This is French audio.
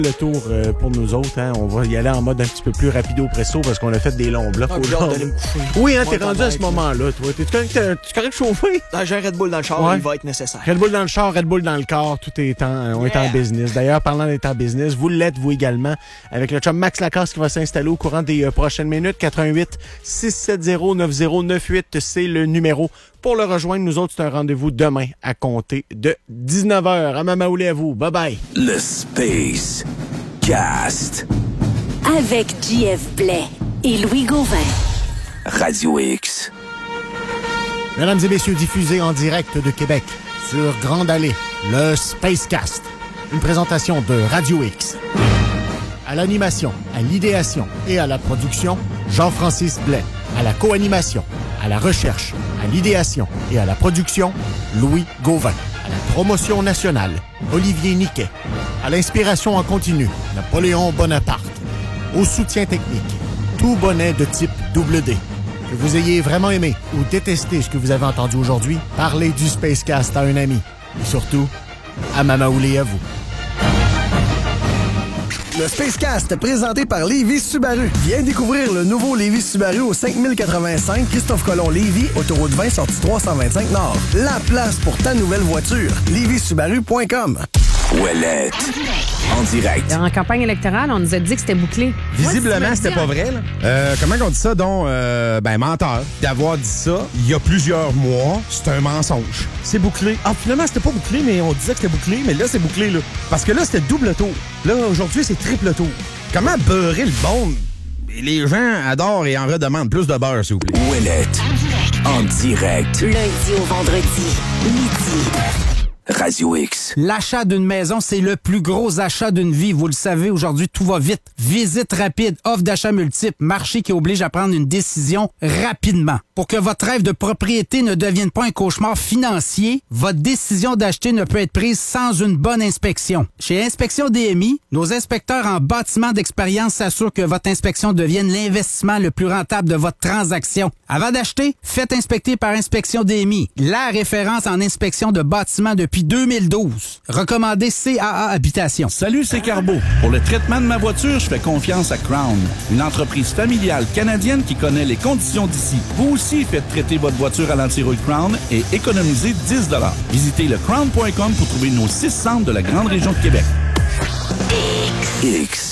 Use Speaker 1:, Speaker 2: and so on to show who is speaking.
Speaker 1: le tour pour nous autres. Hein. On va y aller en mode un petit peu plus rapido presso parce qu'on a fait des longs blocs. Oui, hein, t'es rendu à ce moment-là, toi. T'es correct chauffé?
Speaker 2: J'ai un Red Bull dans le char, il va être nécessaire.
Speaker 1: Red Bull dans le char, Red Bull dans le corps, tout est on est en business. D'ailleurs, parlant d'être en business, vous l'êtes, vous également, avec le chum Max Lacasse qui va s'installer au courant des prochaines minutes. 88 670 9098, c'est le numéro. Pour le rejoindre, nous autres, c'est un rendez-vous demain à compter de 19h. À Mamaoulé à vous. Bye-bye.
Speaker 3: Le Space Cast.
Speaker 4: Avec JF Blais et Louis Gauvin.
Speaker 3: Radio X.
Speaker 1: Mesdames et messieurs, diffusé en direct de Québec sur Grande Allée, le Space Cast. Une présentation de Radio X. À l'animation, à l'idéation et à la production, Jean-Francis Blais. À la co-animation, à la recherche, à l'idéation et à la production, Louis Gauvin. À la promotion nationale, Olivier Niquet. À l'inspiration en continu, Napoléon Bonaparte. Au soutien technique, tout bonnet de type double D. Que vous ayez vraiment aimé ou détesté ce que vous avez entendu aujourd'hui, parlez du Spacecast à un ami. Et surtout, à Mamaoulé à vous.
Speaker 5: Le Spacecast, présenté par Lévis Subaru. Viens découvrir le nouveau Lévis Subaru au 5085 Christophe Colomb Lévis, autoroute 20, sortie 325 Nord. La place pour ta nouvelle voiture. LévisSubaru.com.
Speaker 3: Ouellette. En direct.
Speaker 6: En campagne électorale, on nous a dit que c'était bouclé.
Speaker 7: Visiblement, c'était pas vrai. Là. Comment on dit ça, donc? Menteur. D'avoir dit ça il y a plusieurs mois, c'est un mensonge. C'est bouclé. Ah, finalement, c'était pas bouclé, mais on disait que c'était bouclé, mais là, c'est bouclé, là. Parce que là, c'était double tour. Là, aujourd'hui, c'est triple tour. Comment beurrer le monde? Les gens adorent et en redemandent plus de beurre, s'il vous plaît.
Speaker 3: Ouellette. En direct.
Speaker 4: Lundi au vendredi, midi.
Speaker 3: Radio X.
Speaker 8: L'achat d'une maison, c'est le plus gros achat d'une vie. Vous le savez, aujourd'hui, tout va vite. Visite rapide, offre d'achat multiple, marché qui oblige à prendre une décision rapidement. Pour que votre rêve de propriété ne devienne pas un cauchemar financier, votre décision d'acheter ne peut être prise sans une bonne inspection. Chez Inspection DMI, nos inspecteurs en bâtiment d'expérience s'assurent que votre inspection devienne l'investissement le plus rentable de votre transaction. Avant d'acheter, faites inspecter par Inspection DMI, la référence en inspection de bâtiments depuis 2012. Recommandé CAA Habitation.
Speaker 9: Salut, c'est Carbo. Pour le traitement de ma voiture, je fais confiance à Crown, une entreprise familiale canadienne qui connaît les conditions d'ici. Vous aussi faites traiter votre voiture à l'anti-rouille Crown et économisez 10 $. Visitez le crown.com pour trouver nos 6 centres de la grande région de Québec.
Speaker 3: X.